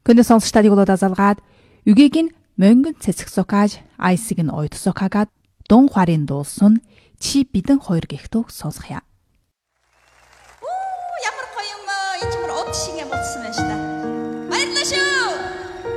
Көнө сонсогч тадыг болоод азалгаад үгийг нь мөнгөн цэцэг сокаж айсыг нь ойд сокагаад дун хуарын дуулсан чи бидэн хоёр гихтөө сонсох юм. Ямар гоё юм аа. Энэ ч мөр од шиг юм болсон байна шүү дээ.